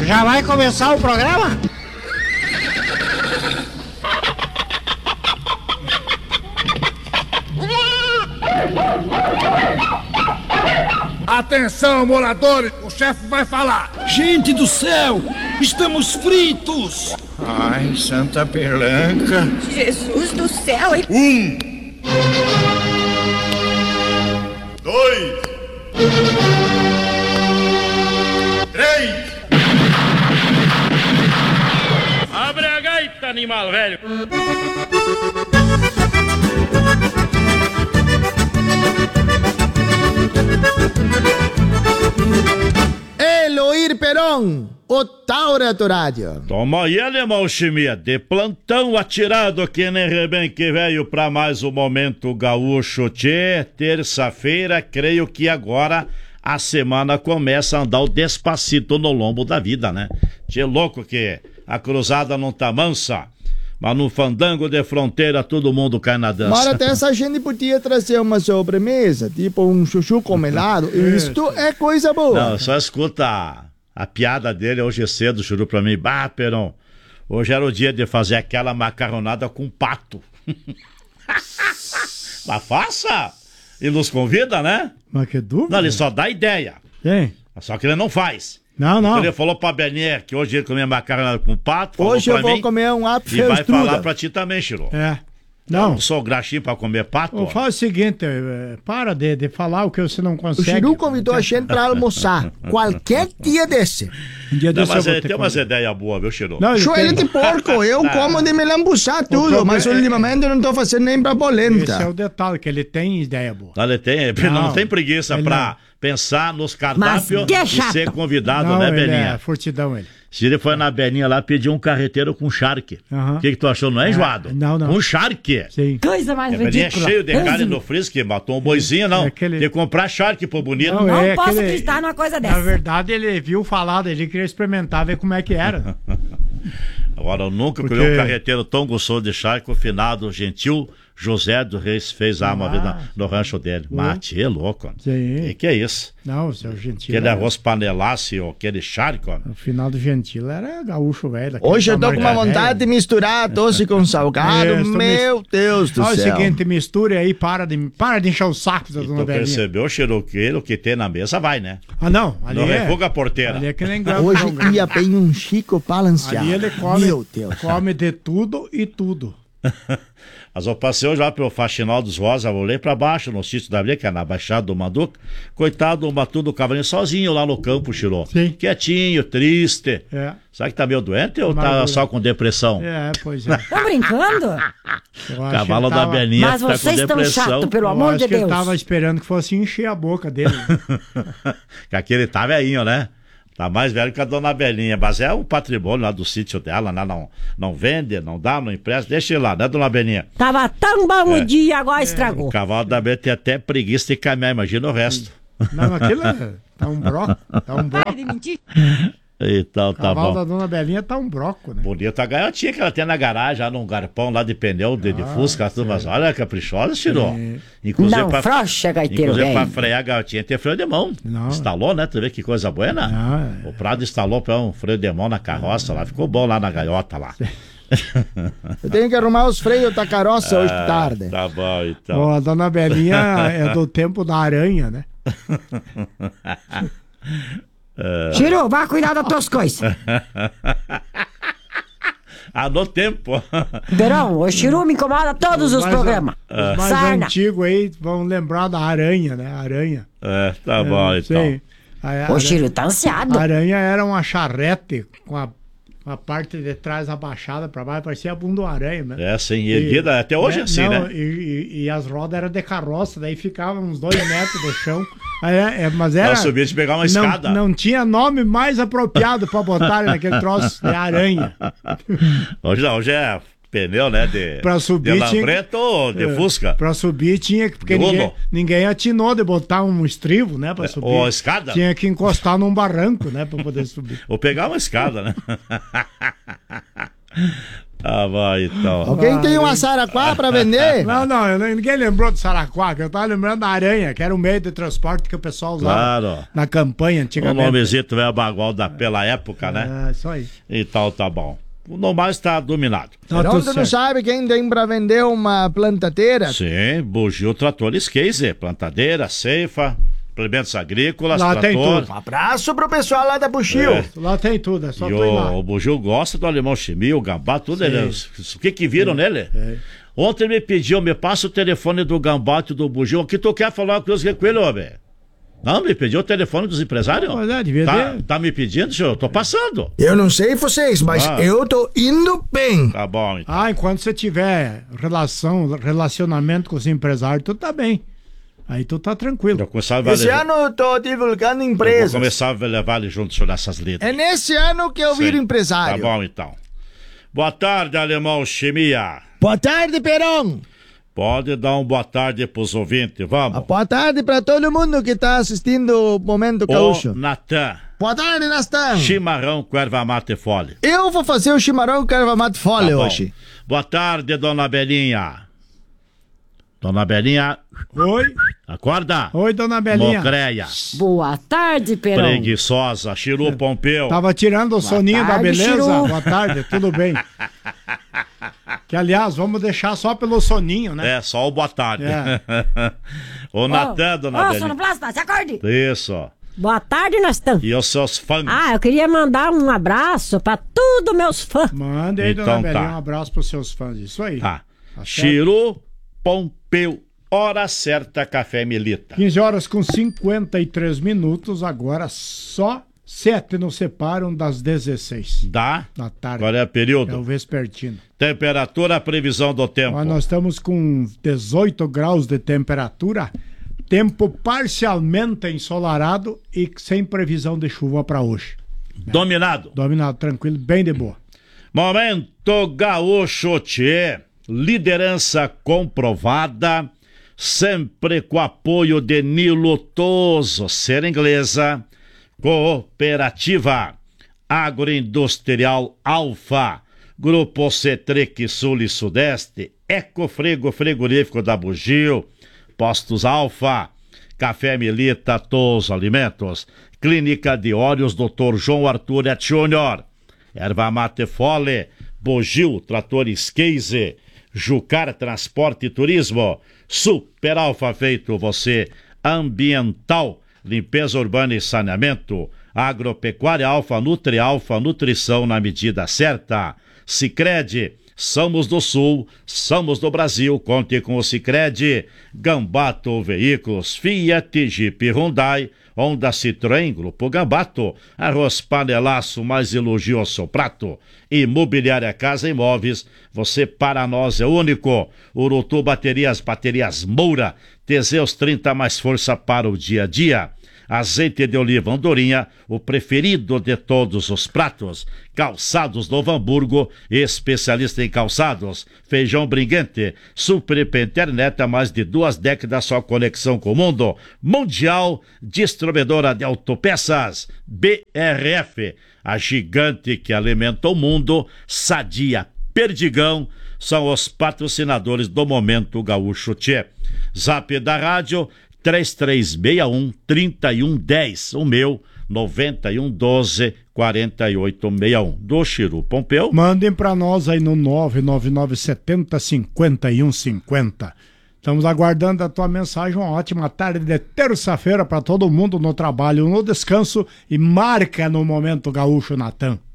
Já vai começar o programa? Atenção, moradores, o chefe vai falar. Gente do céu, estamos fritos. Ai, Santa Perlanca. Jesus do céu. 1, 2, 3. Abre a gaita, animal velho. Eloir Peron, o Taura do Rádio. Toma aí, alemão Chimia, de plantão atirado que nem rebenque veio pra mais um Momento Gaúcho. Tchê, terça-feira, creio que agora a semana começa a andar o despacito no lombo da vida, né? Tchê, louco que a cruzada não tá mansa, mas no fandango de fronteira todo mundo cai na dança. Mas até essa gente podia trazer uma sobremesa, tipo um chuchu com melado. Isto é coisa boa. Não, só escuta a piada dele hoje cedo, jurou pra mim. Bah, Peron, hoje era o dia de fazer aquela macarronada com pato. Mas faça! E nos convida, né? Mas que dúvida. Não, ele só dá ideia. Quem? Só que ele não faz. Não. Então ele falou pra Bernier que hoje ele comia macarronada com pato. Hoje eu vou mim, comer um e vai apfelstrudel. falar pra ti também, Chiro. É. Eu Não. não sou graxinho pra comer pato. Faz o seguinte, para de falar o que você não O consegue. Chiru convidou a gente pra almoçar. Qualquer dia desse. Um dia Não, desse mas eu vou ele ter tem umas que- ideias boas, viu, Chiro? Não, ele Joelho tem- de porco, eu como de me lambuçar tudo, problema mas é- ultimamente eu não tô fazendo nem pra Esse é polenta. o detalhe, que ele tem ideia boa. Ele não tem preguiça ele pra não. pensar nos cardápios Mas que e chato. ser convidado, Não, né, ele Beninha? é furtidão, ele. Se ele foi na Beninha lá, pediu um carreteiro com charque. Aham. O que tu achou? Não é enjoado? não. Um charque. Sim. Coisa mais A Beninha é ridícula. cheio de carne no frisco, que matou um boizinho, não. É aquele- Tem que comprar charque pro bonito. Não é posso aquele- acreditar numa coisa Na dessa. verdade, ele viu falar, ele queria experimentar, ver como é que era. Agora, eu nunca Porque- comi um carreteiro tão gostoso de charque. O finado gentil José do Reis fez uma vez no rancho dele. Mate, é louco. Sim. Que é isso? Não, o seu Gentil. Aquele arroz panelasse ou aquele charque, ó. O final do Gentil era gaúcho, velho. Hoje eu tô com uma margarina. vontade de misturar doce com salgado. É, estou Meu Deus do Olha o céu. seguinte, misture aí, para de encher o saco da E dona tu Belinha. percebeu, Xiroqueiro, o que tem na mesa vai, né? Ah, não, ali Não é... refuga a porteira. Ali é que nem grão. Hoje ia bem um chico balanceado. Ali ele come, Meu Deus. come de tudo e tudo. Mas eu passei hoje lá pelo Faxinal dos Rosa, olhei pra baixo, no sítio da Areia, que é na Baixada do Manduca. Coitado do Matu do Cavalinho, sozinho lá no campo, Xirô. Sim. Quietinho, triste. É, Será que tá meio doente ou tá Amargura. só com depressão? pois é. Tá brincando? Eu acho Cavalo que da tava- Belinha Mas tá com vocês estão depressão. chato, pelo eu amor acho de que ele Deus. tava esperando que fosse encher a boca dele. Que aquele tá velhinho, né? Tá mais velho que a dona Belinha, mas é o patrimônio lá do sítio dela, né? Não vende, não dá, não empresta, deixa ele lá, né, dona Belinha? Tava tão bom o dia, agora estragou. O cavalo da Belinha tem até preguiça de caminhar, imagina o resto. Não, aquilo tá um broco. Tá um broco. Então, O tá cavalo bom. da dona Belinha tá um broco, né? Bonita a gaiotinha que ela tem na garagem, lá num garpão lá de pneu de Fusca, tudo, mas olha, caprichosa, tirou. Inclusive, Não, frouxa, gaiteiro inclusive pra velho. frear a gaiotinha tem freio de mão. Não. Instalou, né? Tu vê que coisa boa, né? Não, O Prado instalou pra um freio de mão na carroça lá, ficou bom lá na gaiota lá. Eu tenho que arrumar os freios da carroça hoje de tarde. Tá bom, então. Ó, a dona Belinha é do tempo da aranha, né? Chiru, vá cuidar das tuas coisas. Ah, no tempo. Verão, o Chiru me incomoda todos os mais- programas. Os mais Sarna. antigos aí vão lembrar da aranha, né? Aranha. Tá bom, então. Sei. O Chiru tá ansiado. A aranha era uma charrete com a parte de trás abaixada pra baixo, parecia a bunda do aranha, né? É, sem erguida, até hoje é assim, não, né? E as rodas eram de carroça, daí ficava uns 2 metros do chão. Aí, mas era. Ela subia de pegar uma escada. Não tinha nome mais apropriado pra botar naquele troço de aranha. Hoje é pneu, né? Pra subir de tinha- lambreta ou de Fusca? Pra subir tinha que. Porque De ninguém, rolo. ninguém atinou de botar um estribo, né? Pra subir. Ou escada? Tinha que encostar num barranco, né? Pra poder subir. Ou pegar uma escada, né? Ah, vai então. Alguém tem uma Saraquá pra vender? Não, ninguém lembrou do Saraquá, que eu tava lembrando da Aranha, que era um meio de transporte que o pessoal usava Claro. na campanha O antigamente. nomezito é bagual pela época, né? É, isso aí. Então tá bom. O normal está dominado. Tá Então, tudo tu não certo. sabe quem tem pra vender uma plantadeira? Sim, bugio, tratores case, plantadeira, ceifa, implementos agrícolas, Lá tem trator. tudo. Um abraço pro pessoal lá da Buxil. É. Lá tem tudo, é só E tu ir lá. o bugio gosta do alemão chimia, o gambá, tudo. Ele, o que viram nele? É. Ontem ele me pediu, me passa o telefone do gambá e do bugio. O que tu quer falar com eles com ele, homem? Não, me pediu o telefone dos empresários? Mas é, devia ter. Tá me pedindo, senhor? Eu tô passando. Eu não sei vocês, mas eu tô indo bem. Tá bom, então. Ah, enquanto você tiver relacionamento com os empresários, tu tá bem. Aí tu tá tranquilo. Eu começava a Esse levar- ano eu tô divulgando eu vou empresas. começar a levar ele junto, senhor, nessas letras. É nesse ano que eu viro Sim. empresário. Tá bom, então. Boa tarde, alemão chimia. Boa tarde, Perão. Pode dar uma boa tarde pros ouvintes, vamos. Boa tarde pra todo mundo que tá assistindo o Momento Ô, Gaúcho. Natan, Boa tarde, Nastan. chimarrão com erva mate fole. Eu vou fazer o chimarrão com erva mate fole Tá bom. hoje. Boa tarde, dona Belinha. Dona Belinha, Oi, acorda. oi, dona Belinha. Mocreia, Boa tarde, Perão. preguiçosa, Chiru Pompeu. Tava tirando o soninho da tarde, beleza? Chiru. Boa tarde, tudo bem. Que, aliás, vamos deixar só pelo soninho, né? É, só o boa tarde. É. Ô, Natan, dona Belinha. Sonoplasta, se acorde. Isso. Boa tarde, Nastan. E os seus fãs. Ah, eu queria mandar um abraço pra todos meus fãs. Manda aí, Então dona Belinha, tá. um abraço pros seus fãs. Isso aí. Tá. certo. Chiru Pompeu. Hora certa, café Milita. 15 horas com 53 minutos, agora só 7 nos separam das 16 Dá? da tarde. Agora é É o período. vespertino. Temperatura, previsão do tempo. Ó, nós estamos com 18 graus de temperatura, tempo parcialmente ensolarado e sem previsão de chuva para hoje. Dominado. Dominado, tranquilo, bem de boa. Momento Gaúcho Tchê. Liderança comprovada. Sempre com apoio de Nilo Toso, Ser Inglesa. Cooperativa Agroindustrial Alfa. Grupo Cetric Sul e Sudeste. Ecofrego Frigorífico da Bugio. Postos Alfa. Café Milita Toso Alimentos. Clínica de Óleos Dr. João Arthur Et Júnior. Erva Mate Fole. Bugio Tratores Case. Jucar Transporte e Turismo. Super Alfa Feito Você. Ambiental. Limpeza Urbana e Saneamento. Agropecuária Alfa, Nutri Alfa, nutrição na medida certa. Sicredi, somos do Sul, somos do Brasil, conte com o Sicredi. Gambato Veículos, Fiat, Jeep, Hyundai, Honda, Citroën, Grupo Gambato. Arroz Panelaço, mais elogio ao seu prato. Imobiliária Casa Imóveis, você para nós é único. Urutu Baterias Moura, Teseus 30 mais força para o dia a dia. Azeite de oliva Andorinha, o preferido de todos os pratos. Calçados Novo Hamburgo, especialista em calçados. Feijão Briguente, Suprep Internet há mais de 2 décadas, só conexão com o mundo. Mundial, distribuidora de autopeças. BRF, a gigante que alimenta o mundo. Sadia, Perdigão, são os patrocinadores do Momento Gaúcho Tchê. Zap da rádio 3361-3110, o meu 9112-4861. Do Chiru Pompeu. Mandem para nós aí no 99970-5150. Estamos aguardando a tua mensagem. Uma ótima tarde de terça-feira para todo mundo no trabalho, no descanso, e marca no Momento Gaúcho, Natan.